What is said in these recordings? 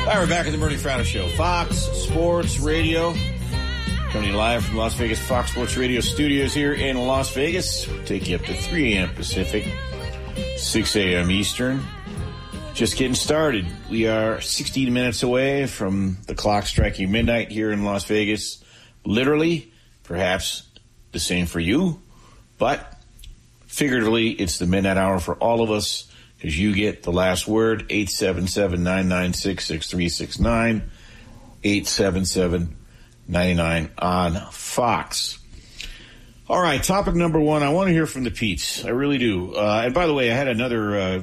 Hi, we're back at the Bernie Fratto Show. Fox Sports Radio. Coming live from Las Vegas Fox Sports Radio studios here in Las Vegas. Take you up to 3 a.m. Pacific, 6 a.m. Eastern. Just getting started. We are 60 minutes away from the clock striking midnight here in Las Vegas. Literally, perhaps the same for you, but figuratively, it's the midnight hour for all of us. Because you get the last word, 877-996-6369, 877-99 on Fox. All right, topic number one. I want to hear from the Pete's. I really do. And by the way, I had another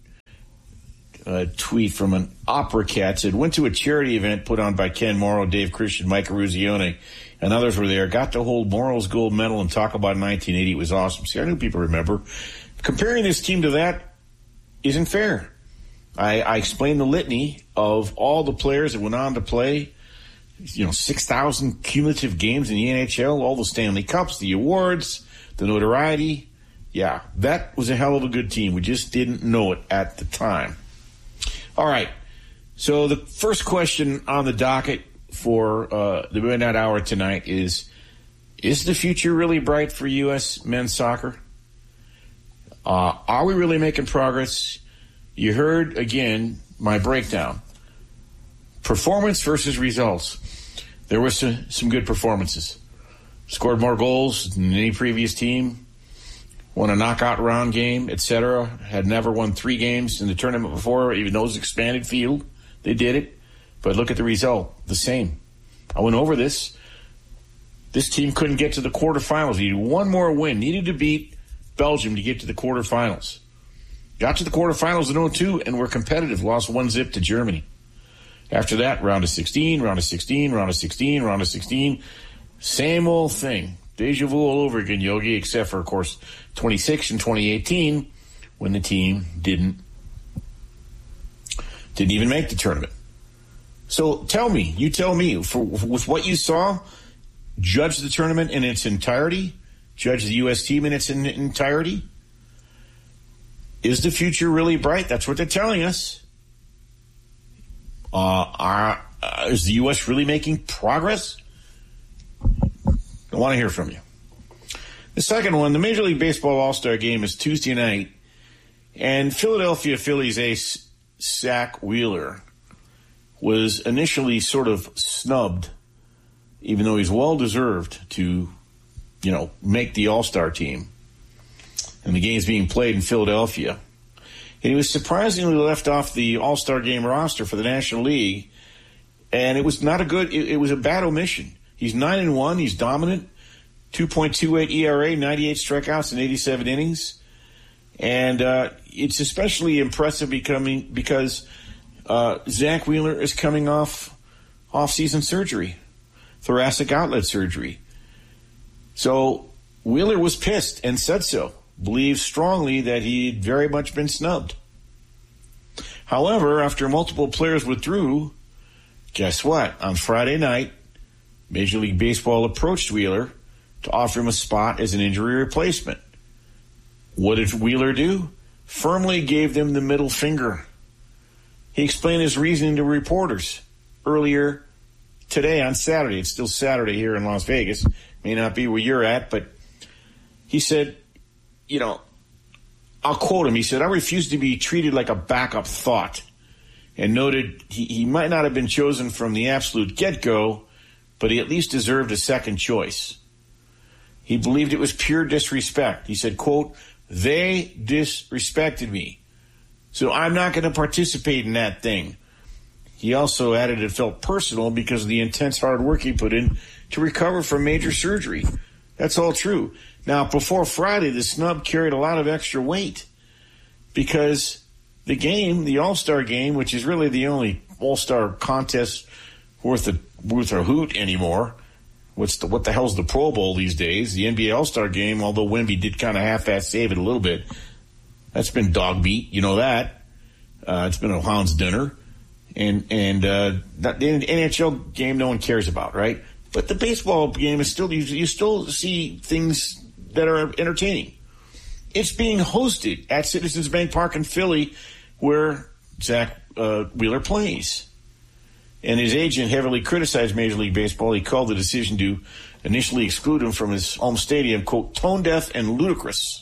tweet from an opera cat. Said, went to a charity event put on by Ken Morrow, Dave Christian, Mike Ruzione, and others were there. Got to hold Morrow's gold medal and talk about 1980. It was awesome. See, I know people remember. Comparing this team to that isn't fair. I explained the litany of all the players that went on to play, 6,000 cumulative games in the NHL, all the Stanley Cups, the awards, the notoriety. Yeah, that was a hell of a good team. We just didn't know it at the time. All right, so the first question on the docket for the midnight hour tonight is the future really bright for U.S. men's soccer? Are we really making progress? You heard, again, my breakdown. Performance versus results. There were some good performances. Scored more goals than any previous team. Won a knockout round game, etc. Had never won 3 games in the tournament before, even though it was expanded field. They did it. But look at the result. The same. I went over this. This team couldn't get to the quarterfinals. Needed one more win. Needed to beat Belgium to get to the quarterfinals. Got to the quarterfinals in 0-2 and were competitive. Lost 1-0 to Germany. After that, round of 16, round of 16, round of 16, round of 16. Same old thing. Deja vu all over again, Yogi, except for, of course, 26 and 2018 when the team didn't even make the tournament. So tell me, with what you saw, judge the tournament in its entirety. Judge the U.S. team in its entirety. Is the future really bright? That's what they're telling us. Is the U.S. really making progress? I want to hear from you. The second one, the Major League Baseball All-Star Game is Tuesday night, and Philadelphia Phillies ace Zach Wheeler was initially sort of snubbed, even though he's well-deserved to make the All-Star team. And the game's being played in Philadelphia. And he was surprisingly left off the All-Star Game roster for the National League. And it was not it was a bad omission. He's 9-1. He's dominant. 2.28 ERA, 98 strikeouts in 87 innings. And it's especially impressive because Zach Wheeler is coming off off-season surgery, thoracic outlet surgery. So Wheeler was pissed and said so. Believes strongly that he'd very much been snubbed. However, after multiple players withdrew, guess what? On Friday night, Major League Baseball approached Wheeler to offer him a spot as an injury replacement. What did Wheeler do? Firmly gave them the middle finger. He explained his reasoning to reporters earlier today on Saturday. It's still Saturday here in Las Vegas. May not be where you're at, but he said, I'll quote him. He said, I refuse to be treated like a backup thought, and noted he might not have been chosen from the absolute get-go, but he at least deserved a second choice. He believed it was pure disrespect. He said, quote, they disrespected me, so I'm not going to participate in that thing. He also added it felt personal because of the intense hard work he put in to recover from major surgery. That's all true. Now, before Friday, the snub carried a lot of extra weight because the game, the All-Star Game, which is really the only All-Star contest worth a hoot anymore. What the hell's the Pro Bowl these days? The NBA All-Star Game, although Wemby did kind of half-ass save it a little bit, that's been dog beat. You know that. It's been a hound's dinner. And the NHL game no one cares about, right? But the baseball game is still, you still see things that are entertaining. It's being hosted at Citizens Bank Park in Philly where Zach Wheeler plays. and his agent heavily criticized Major League Baseball. He called the decision to initially exclude him from his home stadium, quote, tone deaf and ludicrous.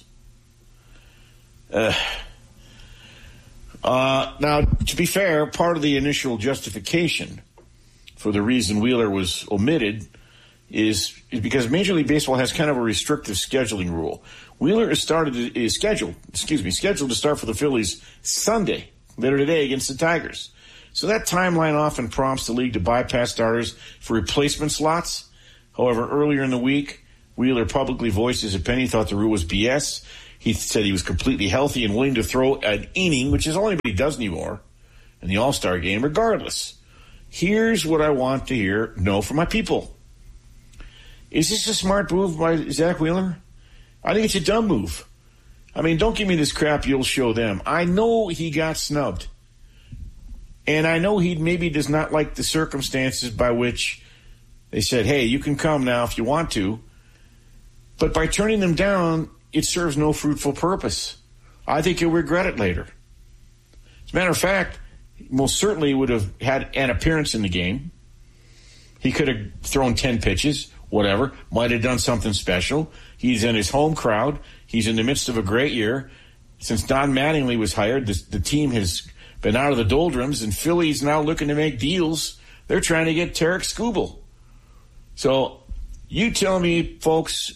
Now, to be fair, part of the initial justification for the reason Wheeler was omitted is because Major League Baseball has kind of a restrictive scheduling rule. Wheeler is scheduled to start for the Phillies Sunday, later today, against the Tigers. So that timeline often prompts the league to bypass starters for replacement slots. However, earlier in the week, Wheeler publicly voiced his opinion, thought the rule was BS. He said he was completely healthy and willing to throw an inning, which is all anybody does anymore, in the All-Star game, regardless. Here's what I want to know from my people. Is this a smart move by Zach Wheeler? I think it's a dumb move. I mean, don't give me this crap you'll show them. I know he got snubbed. And I know he maybe does not like the circumstances by which they said, hey, you can come now if you want to. But by turning them down, it serves no fruitful purpose. I think he'll regret it later. As a matter of fact, most certainly would have had an appearance in the game. He could have thrown 10 pitches, whatever, might have done something special. He's in his home crowd. He's in the midst of a great year. Since Don Mattingly was hired, the team has been out of the doldrums, and Philly's now looking to make deals. They're trying to get Tarek Skubal. So you tell me, folks,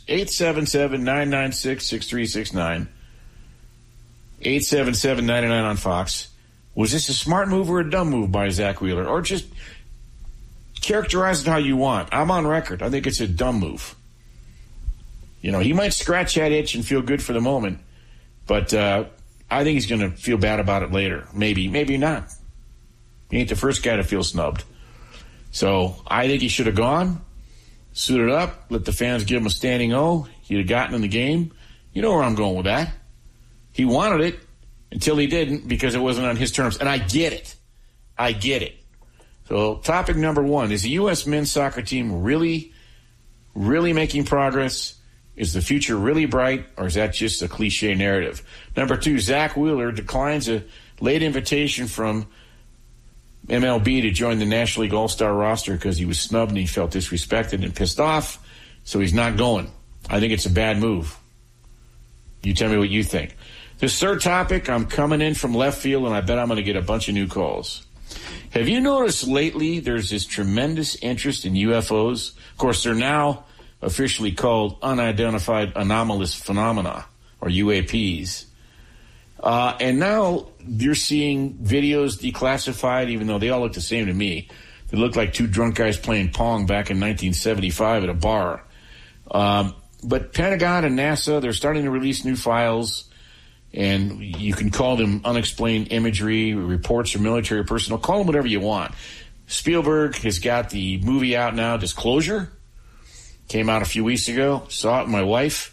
877-996-6369, 877-99 on Fox. Was this a smart move or a dumb move by Zach Wheeler? Or just characterize it how you want. I'm on record. I think it's a dumb move. You know, he might scratch that itch and feel good for the moment, but I think he's going to feel bad about it later. Maybe not. He ain't the first guy to feel snubbed. So I think he should have gone, suited up, let the fans give him a standing O. He'd have gotten in the game. You know where I'm going with that. He wanted it until he didn't because it wasn't on his terms. And I get it. So topic number one, is the U.S. men's soccer team really making progress? Is the future really bright, or is that just a cliche narrative? Number two, Zach Wheeler declines a late invitation from MLB to join the National League All-Star roster because he was snubbed and he felt disrespected and pissed off, so he's not going. I think it's a bad move. You tell me what you think. This third topic, I'm coming in from left field, and I bet I'm going to get a bunch of new calls. Have you noticed lately there's this tremendous interest in UFOs? Of course, they're now officially called unidentified anomalous phenomena, or UAPs. And now you're seeing videos declassified, even though they all look the same to me. They look like two drunk guys playing Pong back in 1975 at a bar. But Pentagon and NASA, they're starting to release new files, and you can call them unexplained imagery, reports from military personnel. Call them whatever you want. Spielberg has got the movie out now, Disclosure. Came out a few weeks ago. Saw it with my wife.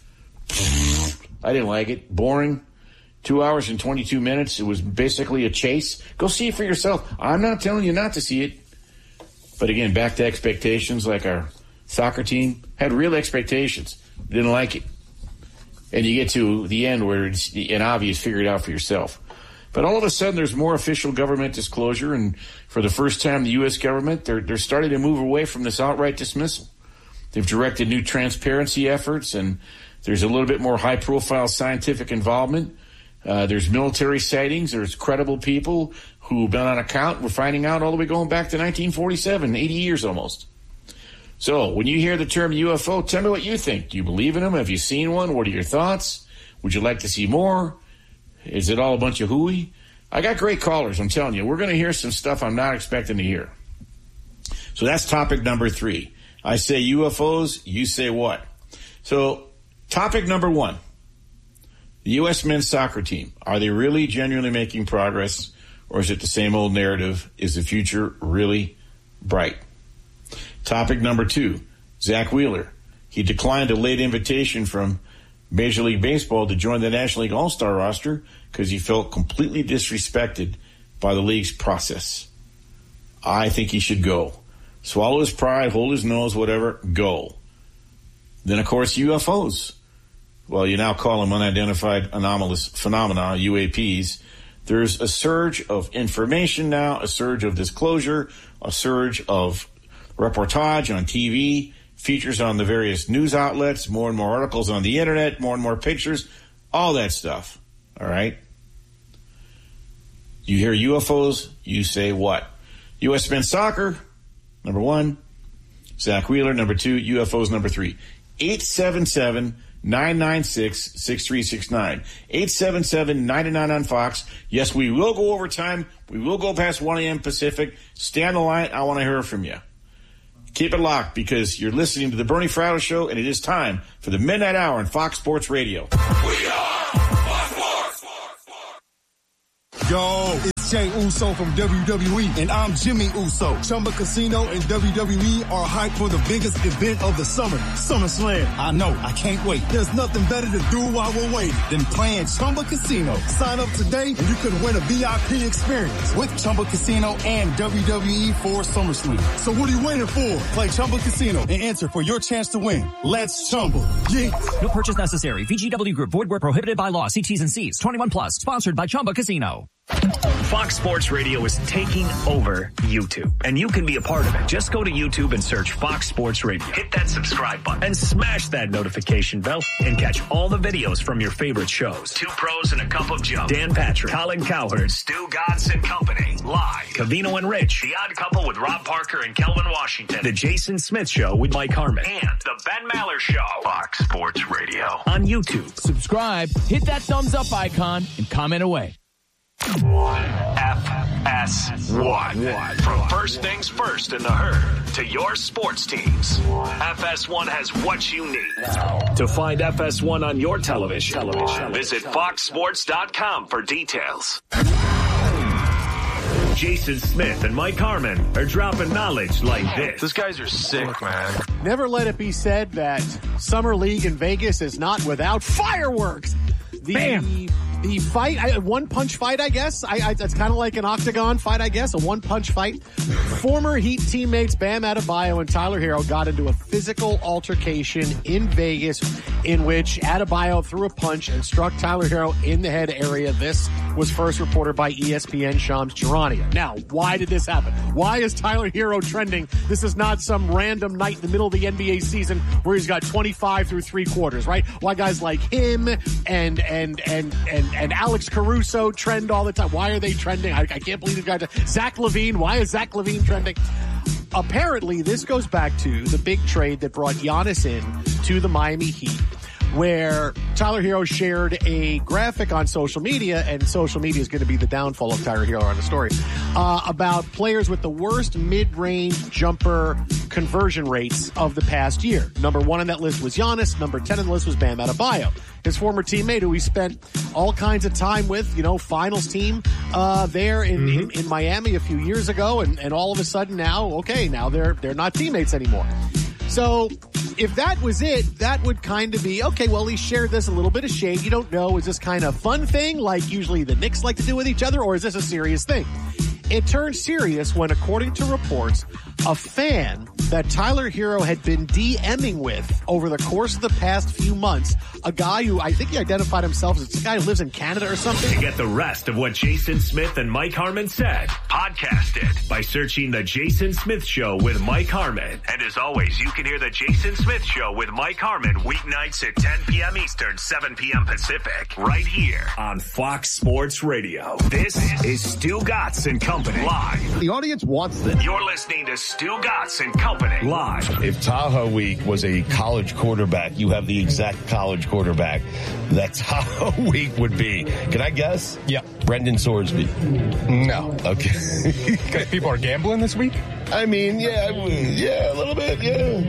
I didn't like it. Boring. 2 hours and 22 minutes. It was basically a chase. Go see it for yourself. I'm not telling you not to see it. But again, back to expectations, like our soccer team had real expectations. Didn't like it. And you get to the end where it's an obvious, figure it out for yourself. But all of a sudden, there's more official government disclosure, and for the first time, the U.S. government, they're starting to move away from this outright dismissal. They've directed new transparency efforts, and there's a little bit more high-profile scientific involvement. There's military sightings. There's credible people who've been on account. We're finding out all the way going back to 1947, 80 years almost. So when you hear the term UFO, tell me what you think. Do you believe in them? Have you seen one? What are your thoughts? Would you like to see more? Is it all a bunch of hooey? I got great callers, I'm telling you. We're going to hear some stuff I'm not expecting to hear. So that's topic number 3. I say UFOs, you say what? So topic number 1, the U.S. men's soccer team. Are they really genuinely making progress, or is it the same old narrative? Is the future really bright? Topic number 2, Zach Wheeler. He declined a late invitation from Major League Baseball to join the National League All-Star roster because he felt completely disrespected by the league's process. I think he should go. Swallow his pride, hold his nose, whatever, go. Then, of course, UFOs. Well, you now call them unidentified anomalous phenomena, UAPs. There's a surge of information now, a surge of disclosure, a surge of reportage on TV, features on the various news outlets, more and more articles on the internet, more and more pictures, all that stuff. All right? You hear UFOs, you say what? U.S. men's soccer, number 1. Zach Wheeler, number 2. UFOs, number 3. 877-996-6369. 877-99 on Fox. Yes, we will go overtime. We will go past 1 a.m. Pacific. Stay on the line. I want to hear from you. Keep it locked because you're listening to the Bernie Fratto Show, and it is time for the Midnight Hour on Fox Sports Radio. We are Fox Sports. Yo, it's Jey Uso from WWE, and I'm Jimmy Uso. Chumba Casino and WWE are hyped for the biggest event of the summer, SummerSlam. I know, I can't wait. There's nothing better to do while we're waiting than playing Chumba Casino. Sign up today and you could win a VIP experience with Chumba Casino and WWE for SummerSlam. So what are you waiting for? Play Chumba Casino and enter for your chance to win. Let's Chumba. Yeah. No purchase necessary. VGW Group. Void where prohibited by law. See T's and C's. 21 plus. Sponsored by Chumba Casino. Fox Sports Radio is taking over YouTube, and you can be a part of it. Just go to YouTube and search Fox Sports Radio. Hit that subscribe button and smash that notification bell and catch all the videos from your favorite shows. Two Pros and a Cup of Joe. Dan Patrick, Colin Cowherd, Stu Gatz and Company. Live. Covino and Rich. The Odd Couple with Rob Parker and Kelvin Washington. The Jason Smith Show with Mike Harmon. And the Ben Maller Show. Fox Sports Radio on YouTube. Subscribe, hit that thumbs up icon, and comment away. FS1. From first things first in the herd to your sports teams. FS1 has what you need. To find FS1 on your television, visit foxsports.com for details. Jason Smith and Mike Harmon are dropping knowledge like this. These guys are sick, man. Never let it be said that Summer League in Vegas is not without fireworks. The fight, one-punch fight, I guess. It's kind of like an octagon fight, I guess, a one-punch fight. Former Heat teammates Bam Adebayo and Tyler Herro got into a physical altercation in Vegas in which Adebayo threw a punch and struck Tyler Herro in the head area. This was first reported by ESPN Shams Charania. Now, why did this happen? Why is Tyler Herro trending? This is not some random night in the middle of the NBA season where he's got 25 through three quarters, right? Why guys like him and Alex Caruso trend all the time? Why are they trending? I can't believe the guy. Zach LaVine. Why is Zach LaVine trending? Apparently, this goes back to the big trade that brought Giannis in to the Miami Heat, where Tyler Herro shared a graphic on social media, and social media is going to be the downfall of Tyler Herro on the story, about players with the worst mid-range jumper conversion rates of the past year. Number 1 on that list was Giannis. Number 10 on the list was Bam Adebayo, his former teammate who he spent all kinds of time with, finals team there in Miami a few years ago, and all of a sudden now they're not teammates anymore. So if that was it, that would kind of be, okay, well, he shared this a little bit of shade. You don't know, is this kind of fun thing like usually the Knicks like to do with each other, or is this a serious thing? It turned serious when, according to reports, a fan that Tyler Herro had been DMing with over the course of the past few months, a guy who I think he identified himself as a guy who lives in Canada or something. To get the rest of what Jason Smith and Mike Harmon said, podcast it by searching The Jason Smith Show with Mike Harmon. And as always, you can hear The Jason Smith Show with Mike Harmon weeknights at 10 p.m. Eastern, 7 p.m. Pacific, right here on Fox Sports Radio. This is Stu Gatz and Company live. The audience wants this. You're listening to Stu Gatz and Company live. If Tahoe Week was a college quarterback, you have the exact college quarterback that Tahoe Week would be. Can I guess? Yeah. Brendan Sorsby. No. Okay. Because people are gambling this week? I mean, yeah, a little bit, yeah.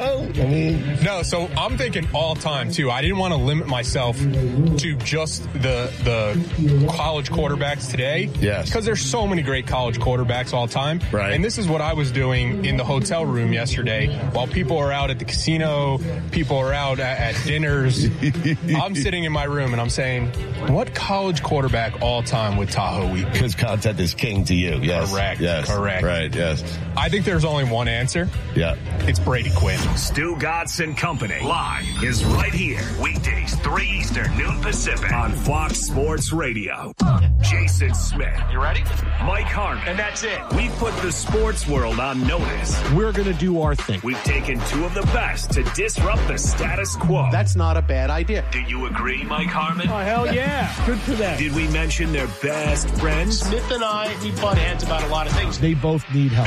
No, so I'm thinking all time, too. I didn't want to limit myself to just the college quarterbacks today. Yes. Because there's so many great college quarterbacks all time. Right. And this is what I was doing in the hotel room yesterday while people are out at the casino, people are out at dinners. I'm sitting in my room and I'm saying, what college quarterback all time with Tahoe Week? Because content is king to you. Yes. Correct. Yes. Correct. Right, yes. I think there's only one answer. Yeah. It's Brady Quinn. Stu Gatz and Company live is right here. Weekdays, 3 Eastern, noon Pacific on Fox Sports Radio. Jason Smith. You ready? Mike Harmon. And that's it. We've put the sports world on notice. We're going to do our thing. We've taken two of the best to disrupt the status quo. That's not a bad idea. Do you agree, Mike Harmon? Oh, hell yeah. Good for them. Did we mention their best friends? Smith and I, we butt heads about a lot of things. They both need help.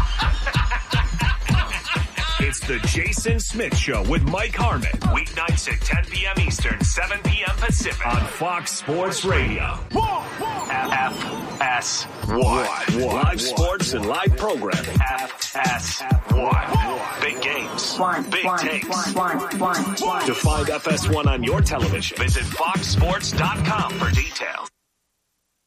It's the Jason Smith Show with Mike Harmon. Weeknights at 10 p.m. Eastern, 7 p.m. Pacific on Fox Sports Radio. FS1. Live sports and live programming. FS1. Big games. Big takes. To find FS1 on your television, visit foxsports.com for details.